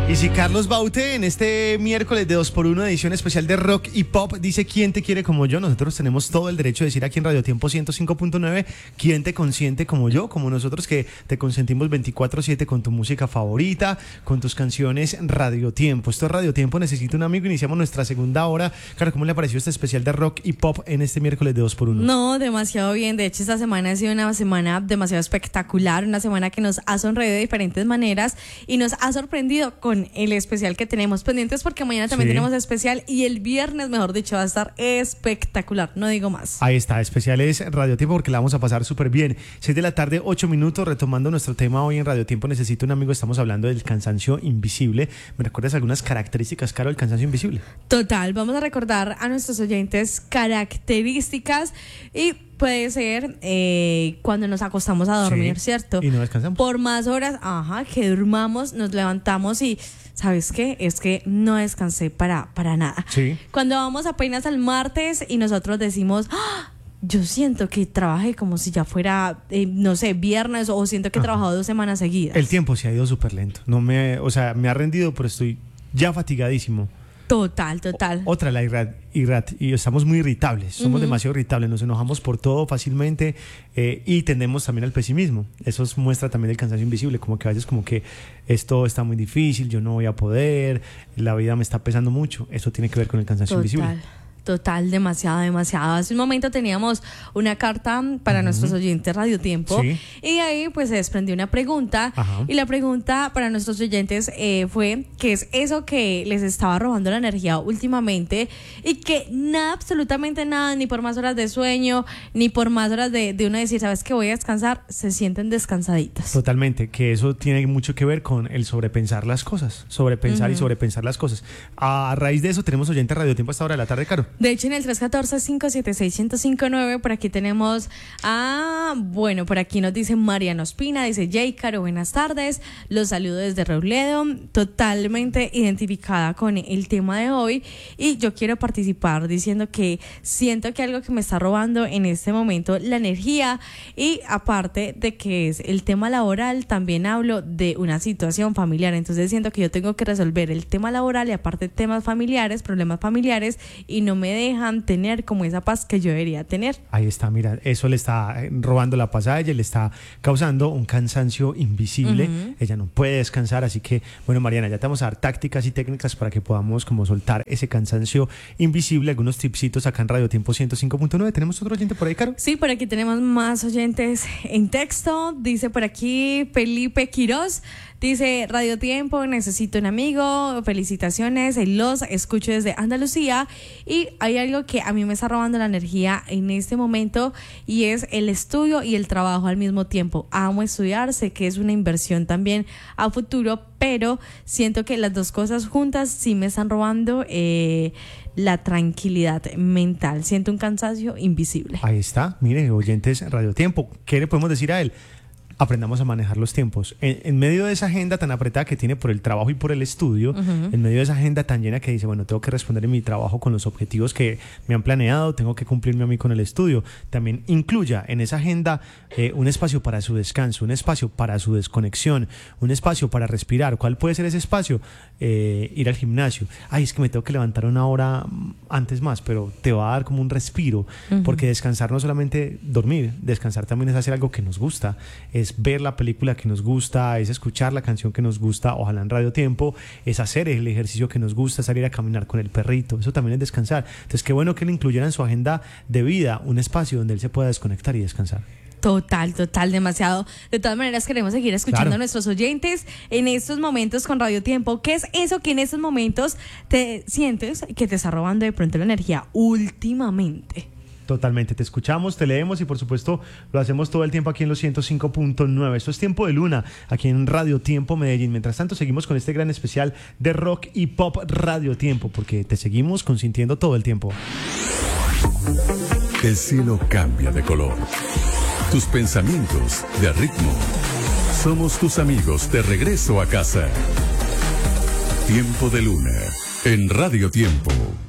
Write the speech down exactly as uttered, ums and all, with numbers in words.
Y si Carlos Baute en este miércoles de dos por uno edición especial de Rock y Pop dice ¿quién te quiere como yo? Nosotros tenemos todo el derecho de decir aquí en Radio Tiempo ciento cinco punto nueve ¿quién te consiente como yo? Como nosotros que te consentimos veinticuatro siete con tu música favorita, con tus canciones. Radio Tiempo, esto es Radio Tiempo, necesito un amigo. Iniciamos nuestra segunda hora. Claro, ¿cómo le pareció este especial de Rock y Pop en este miércoles de dos por uno? No, demasiado bien. De hecho, esta semana ha sido una semana demasiado espectacular, una semana que nos ha sonreído de diferentes maneras y nos ha sorprendido con el especial que tenemos pendientes, porque mañana también sí. tenemos especial y el viernes, mejor dicho, va a estar espectacular, no digo más. Ahí está, especiales Radio Tiempo porque la vamos a pasar súper bien. seis de la tarde, ocho minutos, retomando nuestro tema hoy en Radio Tiempo, necesito un amigo. Estamos hablando del cansancio invisible. ¿Me recuerdas algunas características, Caro, del cansancio invisible? Total, vamos a recordar a nuestros oyentes características y puede ser eh, cuando nos acostamos a dormir, sí, ¿cierto? Y no descansamos. Por más horas, ajá, que durmamos, nos levantamos y ¿sabes qué? Es que no descansé para, para nada. Sí. Cuando vamos apenas al martes y nosotros decimos, ¡ah! Yo siento que trabajé como si ya fuera, eh, no sé, viernes, o siento que he trabajado dos semanas seguidas. El tiempo se ha ido súper lento. No me, o sea, me ha rendido, pero estoy ya fatigadísimo. Total, total. O, otra, la irrat, irrat, y estamos muy irritables, somos uh-huh. demasiado irritables, nos enojamos por todo fácilmente eh, y tendemos también al pesimismo. Eso muestra también el cansancio invisible, como que a veces como que esto está muy difícil, yo no voy a poder, la vida me está pesando mucho. Eso tiene que ver con el cansancio total. invisible. Total, demasiado, demasiado. Hace un momento teníamos una carta para uh-huh. nuestros oyentes Radio Tiempo, sí. y de ahí pues se desprendió una pregunta. Ajá. Y la pregunta para nuestros oyentes eh, fue ¿qué es eso que les estaba robando la energía últimamente? Y que nada, absolutamente nada, ni por más horas de sueño, ni por más horas de, de uno decir, ¿sabes qué? Voy a descansar, se sienten descansaditas. Totalmente, que eso tiene mucho que ver con el sobrepensar las cosas, sobrepensar uh-huh. y sobrepensar las cosas. A raíz de eso tenemos oyentes Radio Tiempo a esta hora de la tarde, Caro. De hecho, en el tres uno cuatro, cinco siete seis, uno cero cinco nueve, por aquí tenemos a, bueno, por aquí nos dice Mariano Espina, dice Jay, Caro, buenas tardes, los saludo desde Robledo, totalmente identificada con el tema de hoy, y yo quiero participar diciendo que siento que algo que me está robando en este momento la energía, y aparte de que es el tema laboral, también hablo de una situación familiar. Entonces siento que yo tengo que resolver el tema laboral y aparte temas familiares, problemas familiares, y no me dejan tener como esa paz que yo debería tener. Ahí está, mira, eso le está robando la paz a ella, le está causando un cansancio invisible. Uh-huh. Ella no puede descansar, así que, bueno, Mariana, ya te vamos a dar tácticas y técnicas para que podamos como soltar ese cansancio invisible, algunos tipsitos acá en Radio Tiempo ciento cinco punto nueve. ¿Tenemos otro oyente por ahí, Caro? Sí, por aquí tenemos más oyentes en texto. Dice por aquí Felipe Quiroz, dice Radio Tiempo, necesito un amigo, felicitaciones, los escucho desde Andalucía. Y hay algo que a mí me está robando la energía en este momento y es el estudio y el trabajo al mismo tiempo. Amo estudiar, sé que es una inversión también a futuro, pero siento que las dos cosas juntas sí me están robando eh, la tranquilidad mental. Siento un cansancio invisible. Ahí está, mire, oyentes Radio Tiempo, ¿qué le podemos decir a él? Aprendamos a manejar los tiempos. En, en medio de esa agenda tan apretada que tiene por el trabajo y por el estudio, uh-huh. en medio de esa agenda tan llena que dice, bueno, tengo que responder en mi trabajo con los objetivos que me han planeado, tengo que cumplirme a mí con el estudio. También incluya en esa agenda eh, un espacio para su descanso, un espacio para su desconexión, un espacio para respirar. ¿Cuál puede ser ese espacio? Eh, ir al gimnasio. Ay, es que me tengo que levantar una hora antes más, pero te va a dar como un respiro, uh-huh. porque descansar no es solamente dormir, descansar también es hacer algo que nos gusta, es ver la película que nos gusta, es escuchar la canción que nos gusta, ojalá en Radio Tiempo, es hacer el ejercicio que nos gusta, salir a caminar con el perrito, eso también es descansar. Entonces qué bueno que le incluyeran en su agenda de vida un espacio donde él se pueda desconectar y descansar. Total, total, demasiado. De todas maneras queremos seguir escuchando claro. a nuestros oyentes en estos momentos con Radio Tiempo. ¿Qué es eso que en estos momentos te sientes que te está robando de pronto la energía últimamente? Totalmente, te escuchamos, te leemos y por supuesto lo hacemos todo el tiempo aquí en los ciento cinco punto nueve. Esto es Tiempo de Luna, aquí en Radio Tiempo Medellín. Mientras tanto seguimos con este gran especial de Rock y Pop Radio Tiempo, porque te seguimos consintiendo todo el tiempo. El cielo cambia de color, tus pensamientos de ritmo. Somos tus amigos de regreso a casa. Tiempo de Luna en Radio Tiempo.